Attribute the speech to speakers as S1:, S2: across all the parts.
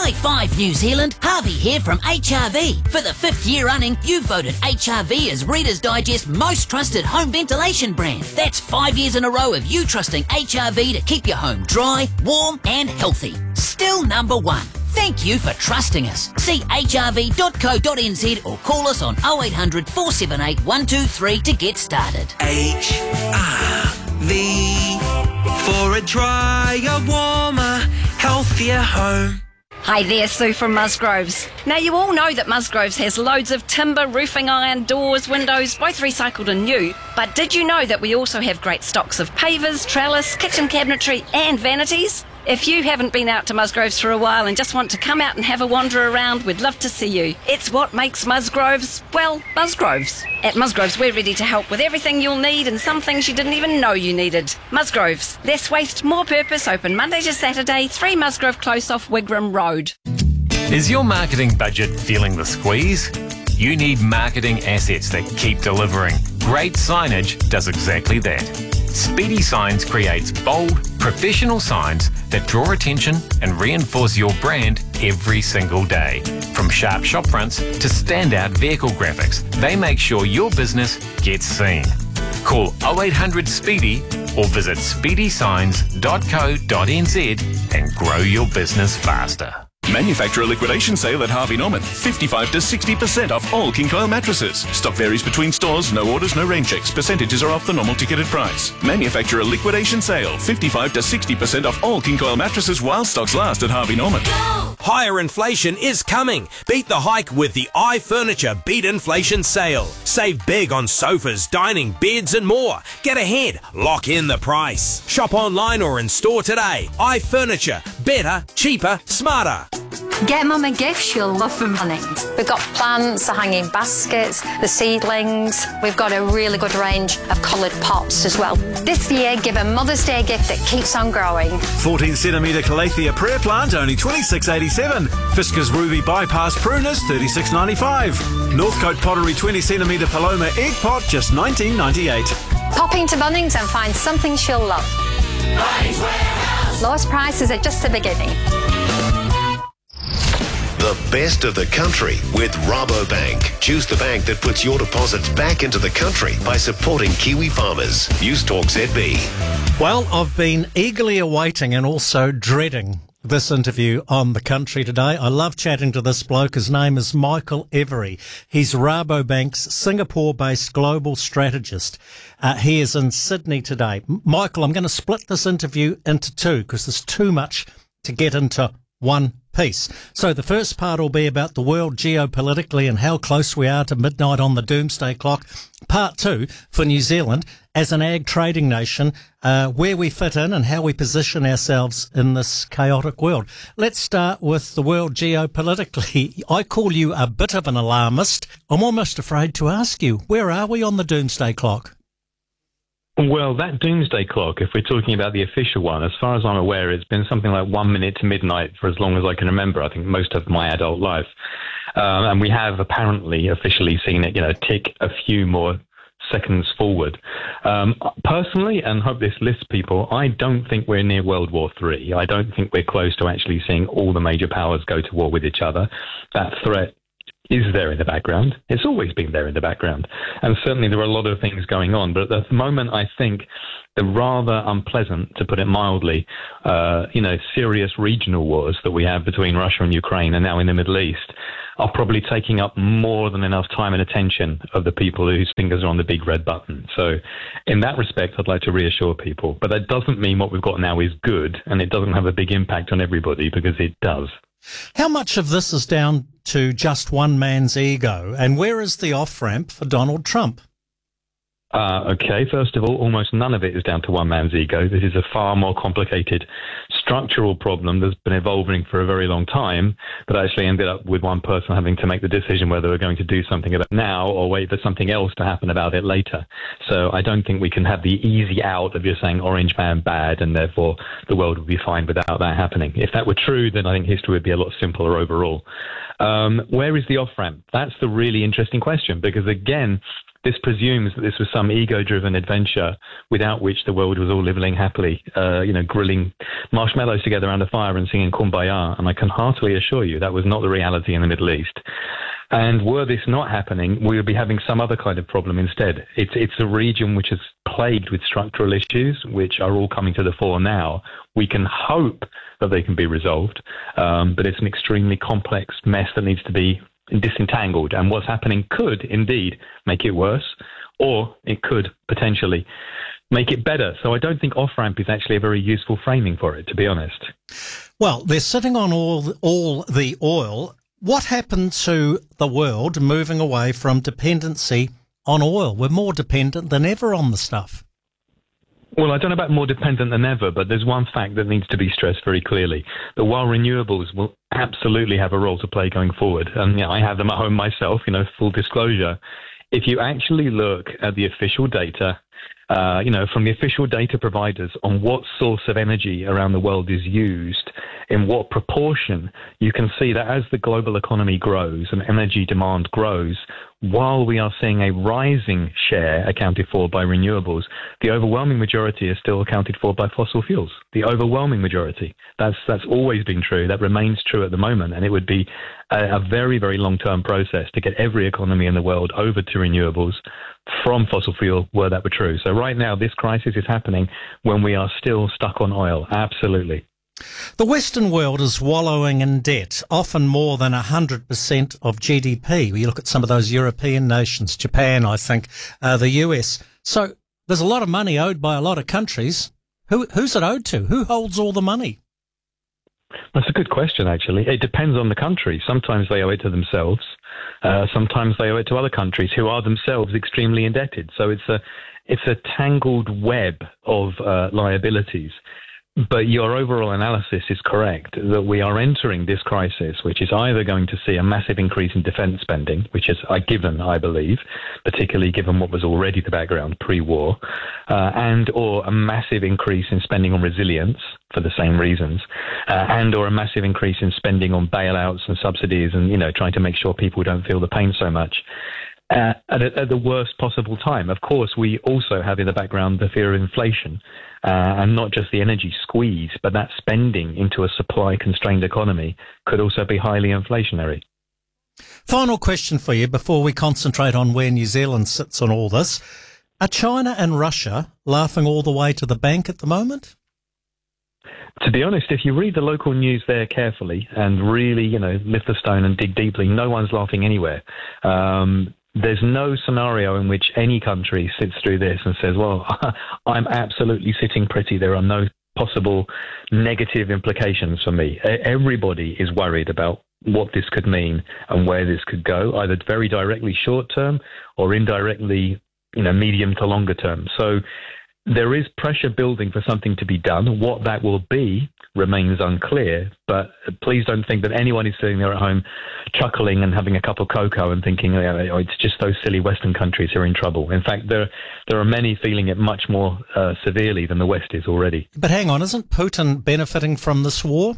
S1: High five, New Zealand. Harvey here from HRV. For the 5th year running, you voted HRV as Reader's Digest most trusted home ventilation brand. That's 5 years in a row of you trusting HRV to keep your home dry, warm and healthy. Still number one. Thank you for trusting us. See hrv.co.nz or call us on 0800 478 123 to get started.
S2: HRV for a drier, warmer, healthier home.
S3: Hi there, Sue from Musgroves. Now, you all know that Musgroves has loads of timber, roofing iron, doors, windows, both recycled and new. But did you know that we also have great stocks of pavers, trellis, kitchen cabinetry and vanities? If you haven't been out to Musgroves for a while and just want to come out and have a wander around, we'd love to see you. It's what makes Musgroves, well, Musgroves. At Musgroves, we're ready to help with everything you'll need and some things you didn't even know you needed. Musgroves, less waste, more purpose, open Monday to Saturday, 3 Musgrove Close off Wigram Road.
S4: Is your marketing budget feeling the squeeze? You need marketing assets that keep delivering. Great Signage does exactly that. Speedy Signs creates bold, professional signs that draw attention and reinforce your brand every single day. From sharp shop fronts to standout vehicle graphics, they make sure your business gets seen. Call 0800 Speedy or visit speedysigns.co.nz and grow your business faster.
S5: Manufacturer liquidation sale at Harvey Norman. 55 to 60% off all King Coil mattresses. Stock varies between stores. No orders, no rain checks. Percentages are off the normal ticketed price. Manufacturer liquidation sale. 55 to 60% off all King Coil mattresses while stocks last at Harvey Norman.
S6: Higher inflation is coming. Beat the hike with the iFurniture Beat Inflation Sale. Save big on sofas, dining, beds and more. Get ahead. Lock in the price. Shop online or in store today. iFurniture. Better, cheaper, smarter.
S7: Get Mum a gift she'll love from Bunnings. We've got plants, the hanging baskets, the seedlings. We've got a really good range of coloured pots as well. This year, give a Mother's Day gift that keeps on growing.
S8: 14 centimetre Calathea prayer plant, only $26.87. Fisker's Ruby Bypass pruners, $36.95. Northcote Pottery 20 centimetre Paloma egg pot, just $19.98.
S7: Pop into Bunnings and find something she'll love.
S2: Bunnings Warehouse.
S7: Lowest prices are just the beginning.
S9: The best of the country with Rabobank. Choose the bank that puts your deposits back into the country by supporting Kiwi farmers. News Talk ZB.
S10: Well, I've been eagerly awaiting and also dreading this interview on The Country today. I love chatting to this bloke. His name is Michael Every. He's Rabobank's Singapore-based global strategist. He is in Sydney today. Michael, I'm going to split this interview into two because there's too much to get into one piece. So the first part will be about the world geopolitically and how close we are to midnight on the doomsday clock. Part two, for New Zealand as an ag trading nation, where we fit in and how we position ourselves in this chaotic world. Let's start with the world geopolitically. I call you a bit of an alarmist. I'm almost afraid to ask you, where are we on the doomsday clock?
S11: Well, that doomsday clock, if we're talking about the official one, as far as I'm aware, it's been something like 1 minute to midnight for as long as I can remember, I think most of my adult life. And we have apparently officially seen it, tick a few more seconds forward. Personally, and hope this lifts people, I don't think we're near World War III. I don't think we're close to actually seeing all the major powers go to war with each other. That threat is there in the background. It's always been there in the background. And certainly there are a lot of things going on. But at the moment, I think the rather unpleasant, to put it mildly, serious regional wars that we have between Russia and Ukraine and now in the Middle East are probably taking up more than enough time and attention of the people whose fingers are on the big red button. So in that respect, I'd like to reassure people. But that doesn't mean what we've got now is good, and it doesn't have a big impact on everybody, because it does.
S10: How much of this is down to just one man's ego, and where is the off-ramp for Donald Trump?
S11: Okay, first of all, almost none of it is down to one man's ego. This is a far more complicated structural problem that's been evolving for a very long time, but actually ended up with one person having to make the decision whether we're going to do something about it now or wait for something else to happen about it later. So I don't think we can have the easy out of just saying orange man bad and therefore the world would be fine without that happening. If that were true, then I think history would be a lot simpler overall. Where is the off-ramp? That's the really interesting question, because again, this presumes that this was some ego-driven adventure without which the world was all living happily, grilling marshmallows together around a fire and singing Kumbaya. And I can heartily assure you that was not the reality in the Middle East. And were this not happening, we would be having some other kind of problem instead. It's a region which is plagued with structural issues, which are all coming to the fore now. We can hope that they can be resolved, but it's an extremely complex mess that needs to be disentangled. And what's happening could indeed make it worse, or it could potentially make it better. So I don't think off-ramp is actually a very useful framing for it, to be honest.
S10: Well, they're sitting on all the oil. What happened to the world moving away from dependency on oil? We're more dependent than ever on the stuff.
S11: Well, I don't know about more dependent than ever, but there's one fact that needs to be stressed very clearly, that while renewables will absolutely have a role to play going forward, and I have them at home myself, full disclosure, if you actually look at the official data, from the official data providers on what source of energy around the world is used, in what proportion, you can see that as the global economy grows and energy demand grows, while we are seeing a rising share accounted for by renewables, the overwhelming majority is still accounted for by fossil fuels. The overwhelming majority. That's always been true. That remains true at the moment. And it would be a very, very long-term process to get every economy in the world over to renewables from fossil fuel, were that were true. So right now, this crisis is happening when we are still stuck on oil. Absolutely.
S10: The Western world is wallowing in debt, often more than 100% of GDP. You look at some of those European nations, Japan, I think, the US. So there's a lot of money owed by a lot of countries. Who's it owed to? Who holds all the money?
S11: That's a good question, actually. It depends on the country. Sometimes they owe it to themselves. Sometimes they owe it to other countries who are themselves extremely indebted. So it's a tangled web of liabilities. But your overall analysis is correct, that we are entering this crisis, which is either going to see a massive increase in defence spending, which is a given, I believe, particularly given what was already the background pre-war, and or a massive increase in spending on resilience for the same reasons, and or a massive increase in spending on bailouts and subsidies and, trying to make sure people don't feel the pain so much. At the worst possible time. Of course, we also have in the background the fear of inflation, and not just the energy squeeze, but that spending into a supply-constrained economy could also be highly inflationary.
S10: Final question for you before we concentrate on where New Zealand sits on all this. Are China and Russia laughing all the way to the bank at the moment?
S11: To be honest, if you read the local news there carefully and really, lift the stone and dig deeply, no one's laughing anywhere. There's no scenario in which any country sits through this and says, well, I'm absolutely sitting pretty. There are no possible negative implications for me. Everybody is worried about what this could mean and where this could go, either very directly short term or indirectly, medium to longer term. So there is pressure building for something to be done. What that will be remains unclear, but please don't think that anyone is sitting there at home chuckling and having a cup of cocoa and thinking, oh, it's just those silly Western countries who are in trouble. In fact, there are many feeling it much more severely than the West is already.
S10: But hang on, isn't Putin benefiting from this war?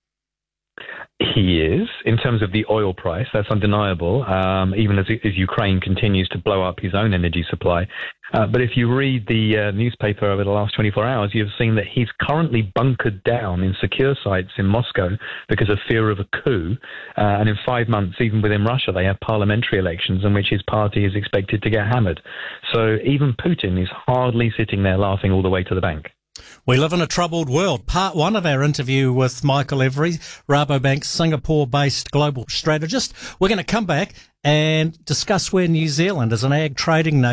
S11: He is, in terms of the oil price. That's undeniable, even as Ukraine continues to blow up his own energy supply. But if you read the newspaper over the last 24 hours, you've seen that he's currently bunkered down in secure sites in Moscow because of fear of a coup. And in 5 months, even within Russia, they have parliamentary elections in which his party is expected to get hammered. So even Putin is hardly sitting there laughing all the way to the bank.
S10: We live in a troubled world. Part one of our interview with Michael Every, Rabobank's Singapore-based global strategist. We're going to come back and discuss where New Zealand is an ag trading nation.